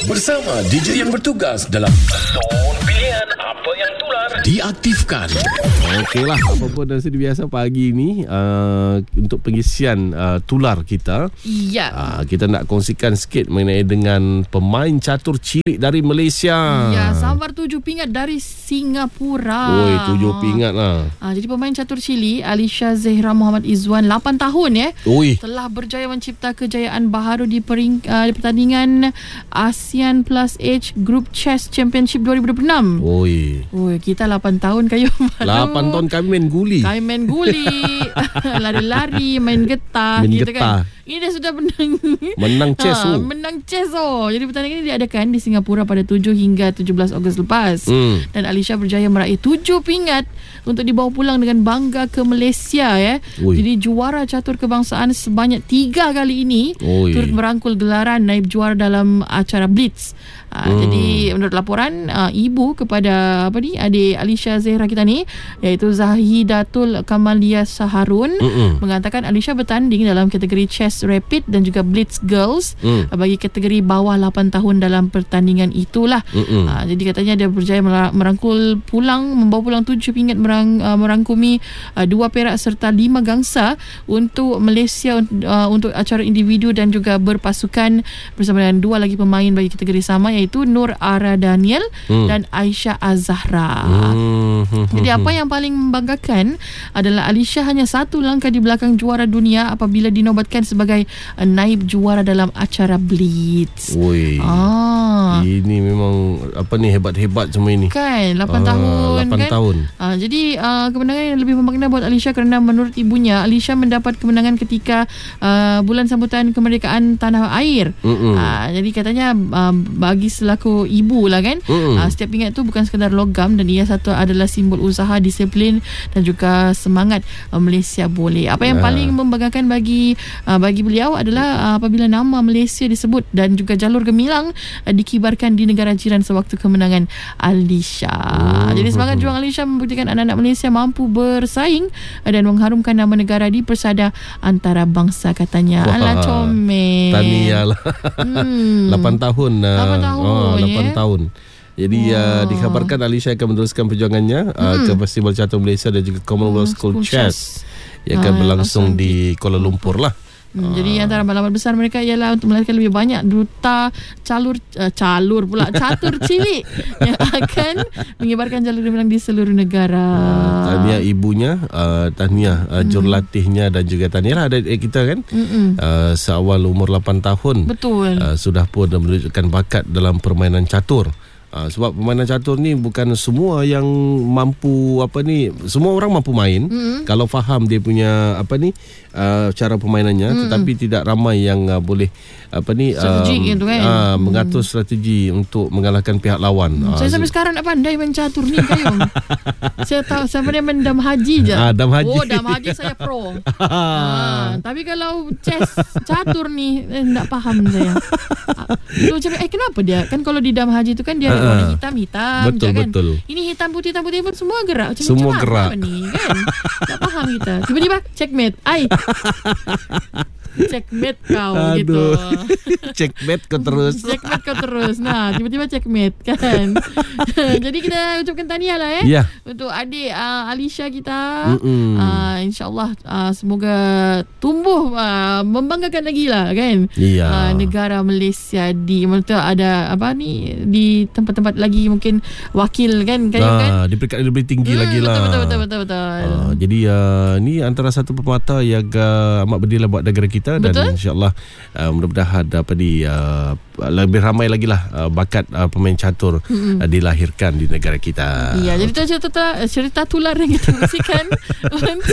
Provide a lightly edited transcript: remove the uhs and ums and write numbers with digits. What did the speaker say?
bersama DJ yang bertugas dalam Zon Pilihan Apa Yang Tular diaktifkan. Okeylah, apa pun dah sedia biasa pagi ni untuk pengisian tular kita. Ya. Kita nak kongsikan sikit mengenai dengan pemain catur cilik dari Malaysia. Ya, sambar 7 pingat dari Singapura. Oi, 7 pingat lah. Jadi pemain catur cilik Alisha Zehra Muhammad Izwan 8 tahun Oi. telah berjaya mencipta kejayaan baharu di pertandingan ASEAN Plus Age Group Chess Championship 2026. Oi, kita 8 tahun kayu. 8 tahun kami main guli. Kami main guli, lari-lari, main getah gitu kan. Ini dah sudah menang chess. Menang chess. Jadi pertandingan ini diadakan di Singapura pada 7 hingga 17 Ogos lepas. Dan Alisha berjaya meraih 7 pingat untuk dibawa pulang dengan bangga ke Malaysia Jadi juara catur kebangsaan sebanyak 3 kali ini turut merangkul gelaran naib juara dalam acara Blitz. Jadi menurut laporan ibu kepada adik Alisha Zehra kita ni, iaitu Zahidatul Kamalia Saharun, mengatakan Alisha bertanding dalam kategori Chess Rapid dan juga Blitz Girls bagi kategori bawah 8 tahun dalam pertandingan itulah. Jadi katanya dia berjaya merangkul pulang, membawa pulang 7 pingat, merangkumi 2 perak serta 5 gangsa untuk Malaysia untuk acara individu dan juga berpasukan bersama dengan 2 lagi pemain bagi kategori sama, iaitu Nur Ara Daniel dan Aisyah Azahra. Jadi apa yang paling membanggakan adalah Alisha hanya 1 langkah di belakang juara dunia apabila dinobatkan sebagai naib juara dalam acara Blitz. Ini memang hebat-hebat semua ini. Kan 8 tahun 8 kan? tahun. Jadi kemenangan yang lebih membanggakan buat Alisha kerana menurut ibunya, Alisha mendapat kemenangan ketika bulan sambutan kemerdekaan tanah air. Jadi katanya bagi selaku ibu lah kan, setiap pingat tu bukan sekadar logam dan ia adalah simbol usaha, disiplin dan juga semangat Malaysia boleh. Apa yang paling membanggakan bagi beliau adalah apabila nama Malaysia disebut dan juga jalur gemilang dikibarkan di negara jiran sewaktu kemenangan Alisha. Jadi semangat juang Alisha membuktikan anak-anak Malaysia mampu bersaing dan mengharumkan nama negara di persada antara bangsa, katanya. Alah, comel. Tahniah lah. 8 tahun. 8 tahun. Jadi dikhabarkan Alisha akan meneruskan perjuangannya ke Festival Catur Malaysia dan juga Commonwealth School Chess yang akan berlangsung di Kuala Lumpur lah. Jadi antara balapan besar mereka ialah untuk melahirkan lebih banyak duta catur cilik yang akan mengibarkan jalur gemilang di seluruh negara. Tahniah ibunya, tahniah jurulatihnya dan juga tahniah adik kita kan. Seawal umur 8 tahun. Betul. Sudah pun menunjukkan bakat dalam permainan catur. Sebab permainan catur ni bukan semua yang mampu semua orang mampu main kalau faham dia punya cara permainannya, tetapi tidak ramai yang boleh strategi gitu kan. Mengatur strategi untuk mengalahkan pihak lawan. Saya sampai sekarang nak pandai main catur ni kayu. Saya tahu saya pandai main dam haji je. Dam haji. Dam haji saya pro. Tapi kalau chess catur ni tak faham saya. Kenapa dia? Kan kalau di dam haji tu kan dia warna hitam-hitam je kan. Betul. Ini hitam putih pun semua gerak. Semua gerak. Ni kan. Tak faham kita. Tiba-tiba checkmate. Checkmate kau. Aduh. Gitu. Checkmate kau terus. Checkmate kau terus. Nah, tiba-tiba checkmate kan. Jadi kita ucapkan tahniah lah untuk adik Alisha kita. InsyaAllah semoga tumbuh membanggakan lagi lah kan. Negara Malaysia di di tempat-tempat lagi mungkin wakil kan di peringkat lebih tinggi lagi lah. Betul. Jadi ni antara satu pemata yang amat berdiri buat negara kita. Dan insyaAllah mudah-mudahan lebih ramai lagi lah bakat pemain catur dilahirkan di negara kita. Jadi itu cerita tular yang kita kongsikan